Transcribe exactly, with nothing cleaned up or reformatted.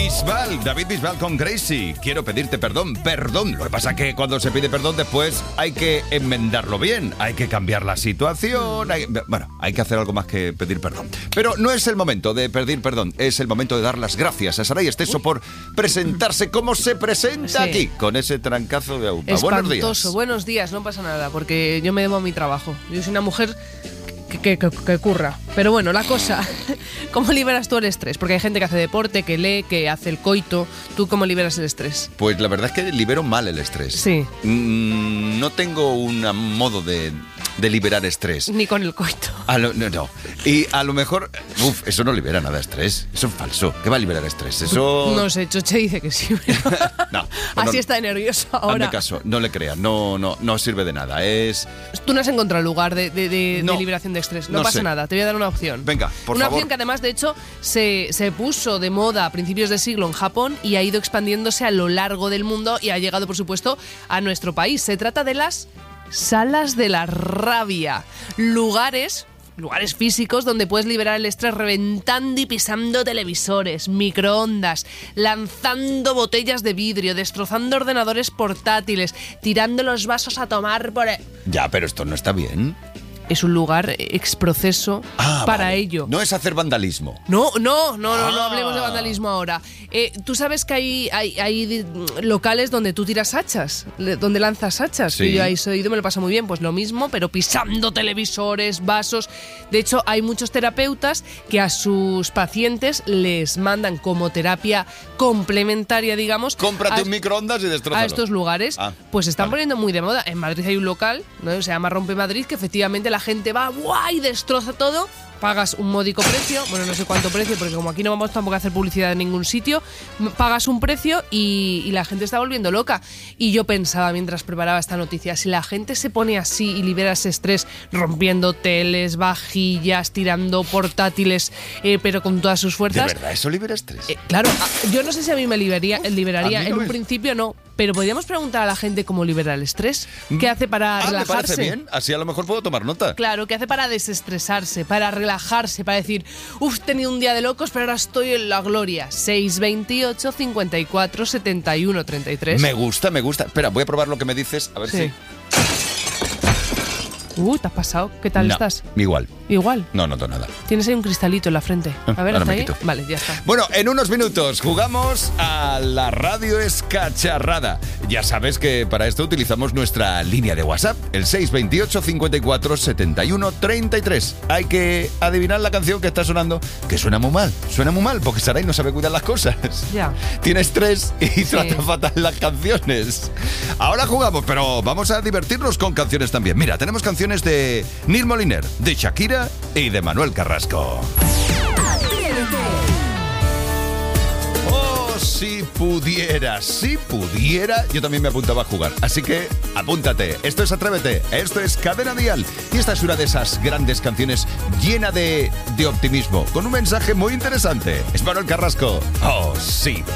Bisbal, David Bisbal con Gracie. Quiero pedirte perdón, perdón. Lo que pasa es que cuando se pide perdón después hay que enmendarlo bien, hay que cambiar la situación, hay, bueno, hay que hacer algo más que pedir perdón. Pero no es el momento de pedir perdón, es el momento de dar las gracias a Saray Esteso por presentarse como se presenta sí. aquí, con ese trancazo de aupa. Buenos días. Buenos días, no pasa nada, porque yo me debo a mi trabajo. Yo soy una mujer que, que, que, que curra. Pero bueno, la cosa, ¿cómo liberas tú el estrés? Porque hay gente que hace deporte, que lee, que hace el coito. ¿Tú cómo liberas el estrés? Pues la verdad es que libero mal el estrés. Sí. Mm, no tengo un modo de, de liberar estrés. Ni con el coito. A lo, no, no. Y a lo mejor, uf, eso no libera nada de estrés. Eso es falso. ¿Qué va a liberar estrés? Eso... No sé, Choche dice que sí. no, Así no, está nervioso ahora. Hazme caso, no le creas. No, no, no sirve de nada. Es... Tú no has encontrado lugar de, de, de, no, de liberación de estrés. No, no pasa sé. nada. Te voy a dar una opción. Venga, por una favor. opción que además, de hecho, se, se puso de moda a principios de siglo en Japón y ha ido expandiéndose a lo largo del mundo y ha llegado, por supuesto, a nuestro país. Se trata de las salas de la rabia. Lugares... Lugares físicos donde puedes liberar el estrés reventando y pisando televisores, microondas, lanzando botellas de vidrio, destrozando ordenadores portátiles, tirando los vasos a tomar por... El... Ya, pero esto no está bien. Es un lugar exproceso ah, para vale. ello. No es hacer vandalismo. No, no, no, no, ah. no hablemos de vandalismo ahora. Eh, Tú sabes que hay, hay, hay locales donde tú tiras hachas, donde lanzas hachas. Sí. Y yo ahí soy ido, me lo paso muy bien. Pues lo mismo, pero pisando televisores, vasos. De hecho, hay muchos terapeutas que a sus pacientes les mandan como terapia complementaria, digamos. Cómprate a, un microondas y destrózalo. A estos lugares. Ah, pues se están vale. poniendo muy de moda. En Madrid hay un local, ¿no? Se llama Rompe Madrid, que efectivamente la gente va ¡guau! Y destroza todo. Pagas un módico precio, bueno, no sé cuánto precio, porque como aquí no vamos tampoco a hacer publicidad en ningún sitio, pagas un precio y, y la gente está volviendo loca. Y yo pensaba mientras preparaba esta noticia, si la gente se pone así y libera ese estrés rompiendo teles, vajillas, tirando portátiles, eh, pero con todas sus fuerzas... ¿De verdad eso libera estrés? Eh, claro, yo no sé si a mí me liberaría, liberaría. no en un es... principio no, pero podríamos preguntar a la gente cómo libera el estrés. ¿Qué hace para ah, relajarse? me parece bien, así a lo mejor puedo tomar nota. Claro, ¿qué hace para desestresarse, para relajarse, para decir, uff, he tenido un día de locos, pero ahora estoy en la gloria? seis veintiocho, cincuenta y cuatro, setenta y uno, treinta y tres. Me gusta, me gusta. Espera, voy a probar lo que me dices, a ver sí. si... Uh, ¿te has pasado? ¿Qué tal no, estás? Igual. ¿Igual? No noto nada. Tienes ahí un cristalito en la frente. A ver, Ahora ¿hasta me ahí? quito. Vale, ya está. Bueno, en unos minutos jugamos a la radio escacharrada. Ya sabes que para esto utilizamos nuestra línea de WhatsApp, el seis veintiocho, cincuenta y cuatro, setenta y uno, treinta y tres. Hay que adivinar la canción que está sonando, que suena muy mal. Suena muy mal porque Saray no sabe cuidar las cosas. Ya. Tiene estrés y Sí. trata fatal las canciones. Ahora jugamos, pero vamos a divertirnos con canciones también. Mira, tenemos canciones de Nil Moliner, de Shakira y de Manuel Carrasco. Oh, si pudiera, si pudiera, yo también me apuntaba a jugar. Así que apúntate. Esto es Atrévete, esto es Cadena Dial. Y esta es una de esas grandes canciones llena de, de optimismo, con un mensaje muy interesante. Es Manuel Carrasco. Oh, si